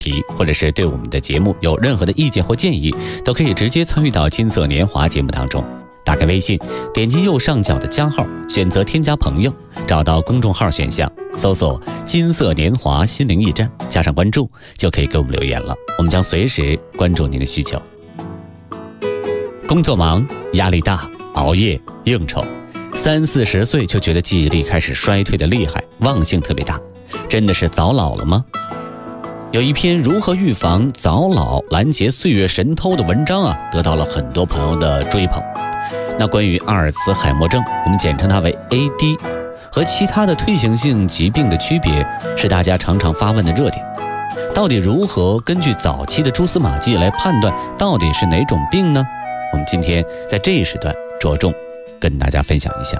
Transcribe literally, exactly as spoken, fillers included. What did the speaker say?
题，或者是对我们的节目有任何的意见或建议，都可以直接参与到金色年华节目当中。打开微信，点击右上角的加号，选择添加朋友，找到公众号选项，搜索金色年华心灵驿站，加上关注，就可以给我们留言了。我们将随时关注您的需求。工作忙，压力大，熬夜应酬，三四十岁就觉得记忆力开始衰退的厉害，忘性特别大，真的是早老了吗？有一篇如何预防早老拦截岁月神偷的文章啊，得到了很多朋友的追捧。那关于阿尔茨海默症，我们简称它为 A D， 和其他的退行性疾病的区别是大家常常发问的热点。到底如何根据早期的蛛丝马迹来判断到底是哪种病呢？我们今天在这一时段着重跟大家分享一下。